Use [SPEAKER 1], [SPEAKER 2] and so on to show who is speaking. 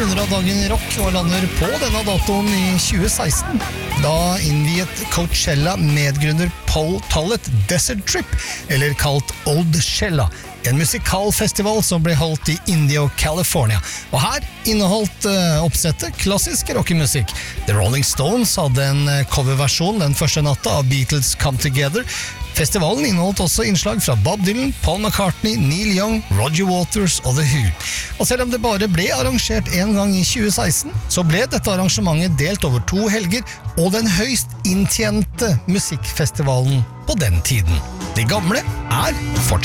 [SPEAKER 1] runder av dagen i rock og lander på denne datoen i 2016. Da innviet Coachella medgrunner Paul Tollett Desert Trip, eller kalt Old Shella, en musikalfestival som ble holdt i Indio, California. Og her inneholdt oppsettet klassisk rockemusikk. The Rolling Stones hadde en coverversjon den første natta av Beatles Come Together. Festivalen inneholdt også innslag fra Bob Dylan, Paul McCartney, Neil Young, Roger Waters og The Who. Og selv om det bare ble arrangert en gang i 2016, så ble dette arrangementet delt over 2 helger og den høyst inntjente musikkfestivalen på den tiden. De gamle er fortsatt